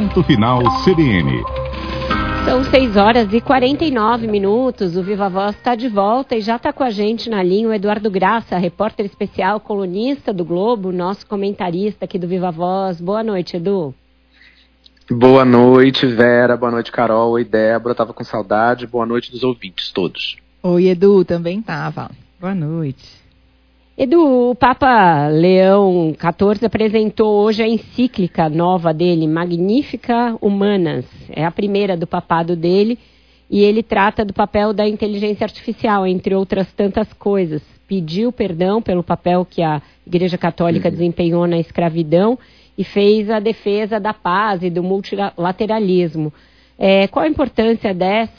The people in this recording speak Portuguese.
Ponto Final CBN. São 6h49. O Viva Voz está de volta e já está com a gente na linha o Eduardo Graça, repórter especial, colunista do Globo, nosso comentarista aqui do Viva Voz. Boa noite, Edu. Boa noite, Vera. Boa noite, Carol. Oi, Débora. Tava com saudade. Boa noite dos ouvintes todos. Oi, Edu. Também tava. Boa noite. Edu, o Papa Leão XIV apresentou hoje a encíclica nova dele, Magnificat Humanas. É a primeira do papado dele e ele trata do papel da inteligência artificial, entre outras tantas coisas. Pediu perdão pelo papel que a Igreja Católica desempenhou na escravidão e fez a defesa da paz e do multilateralismo. Qual a importância dessa